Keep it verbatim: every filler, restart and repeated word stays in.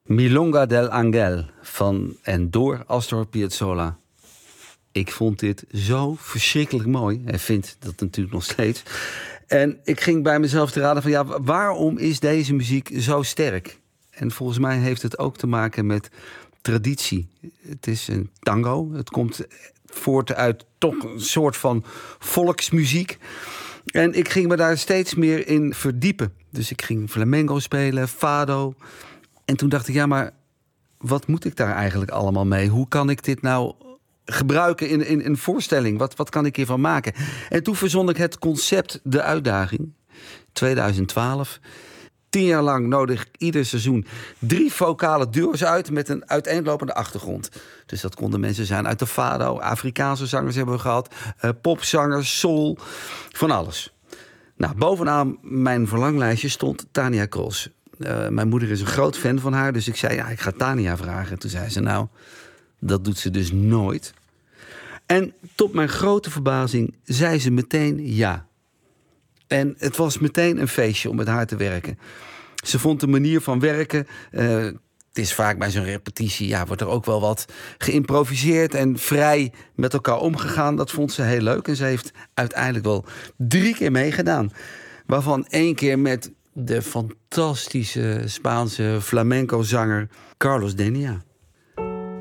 Milonga del Angel van en door Astor Piazzolla. Ik vond dit zo verschrikkelijk mooi. Hij vindt dat natuurlijk nog steeds. En ik ging bij mezelf te raden van ja, waarom is deze muziek zo sterk? En volgens mij heeft het ook te maken met traditie. Het is een tango. Het komt voort uit toch een soort van volksmuziek. En ik ging me daar steeds meer in verdiepen. Dus ik ging flamenco spelen, fado. En toen dacht ik, ja, maar wat moet ik daar eigenlijk allemaal mee? Hoe kan ik dit nou gebruiken in, in een voorstelling? Wat, wat kan ik hiervan maken? En toen verzon ik het concept De Uitdaging. tweeduizend twaalf. Tien jaar lang nodig ik ieder seizoen drie vocale duo's uit met een uiteenlopende achtergrond. Dus dat konden mensen zijn uit de fado, Afrikaanse zangers hebben we gehad, uh, popzangers, soul, van alles. Nou, bovenaan mijn verlanglijstje stond Tania Cross. Uh, mijn moeder is een groot fan van haar, dus ik zei, ja, ik ga Tania vragen. En toen zei ze, nou, dat doet ze dus nooit. En tot mijn grote verbazing zei ze meteen ja. En het was meteen een feestje om met haar te werken. Ze vond de manier van werken. Uh, het is vaak bij zo'n repetitie, ja, wordt er ook wel wat geïmproviseerd en vrij met elkaar omgegaan. Dat vond ze heel leuk. En ze heeft uiteindelijk wel drie keer meegedaan. Waarvan één keer met de fantastische Spaanse flamenco-zanger Carlos Denia.